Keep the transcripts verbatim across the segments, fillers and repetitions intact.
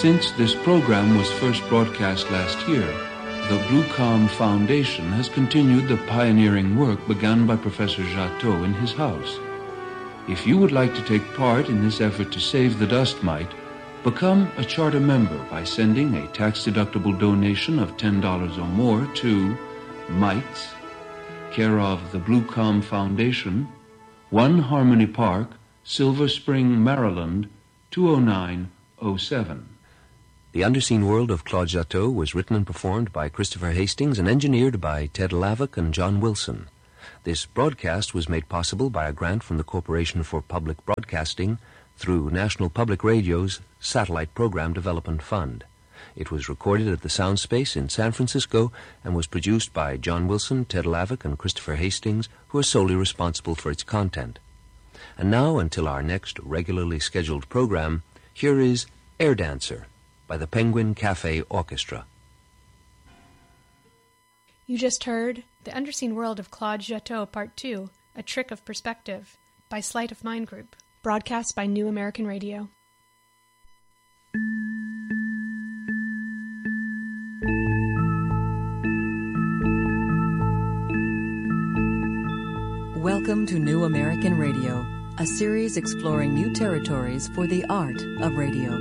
Since this program was first broadcast last year, the Blue Calm Foundation has continued the pioneering work begun by Professor Jateau in his house. If you would like to take part in this effort to save the dust mite, become a charter member by sending a tax-deductible donation of ten dollars or more to Mites, care of the Blue Calm Foundation, One Harmony Park, Silver Spring, Maryland, two oh nine oh seven. The Underseen World of Claude Jateau was written and performed by Christopher Hastings and engineered by Ted Lavac and John Wilson. This broadcast was made possible by a grant from the Corporation for Public Broadcasting through National Public Radio's Satellite Program Development Fund. It was recorded at the Soundspace in San Francisco and was produced by John Wilson, Ted Lavac, and Christopher Hastings, who are solely responsible for its content. And now, until our next regularly scheduled program, here is Air Dancer by the Penguin Cafe Orchestra. You just heard The Underseen World of Claude Jateau, Part two, A Trick of Perspective, by Sleight of Mind Group, broadcast by New American Radio. Welcome to New American Radio, a series exploring new territories for the art of radio.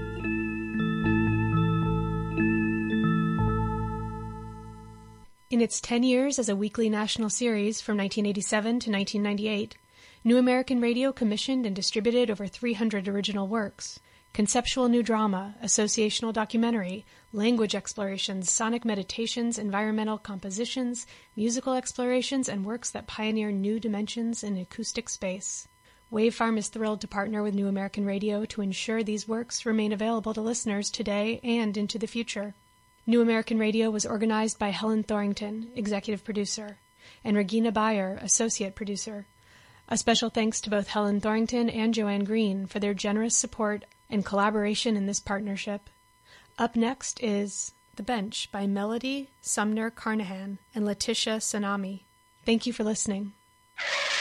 In its ten years as a weekly national series from nineteen eighty-seven to nineteen ninety-eight, New American Radio commissioned and distributed over three hundred original works: conceptual new drama, associational documentary, language explorations, sonic meditations, environmental compositions, musical explorations, and works that pioneer new dimensions in acoustic space. Wavefarm is thrilled to partner with New American Radio to ensure these works remain available to listeners today and into the future. New American Radio was organized by Helen Thorington, executive producer, and Regina Bayer, associate producer. A special thanks to both Helen Thorington and Joanne Green for their generous support and collaboration in this partnership. Up next is The Bench by Melody Sumner Carnahan and Letitia Sanami. Thank you for listening.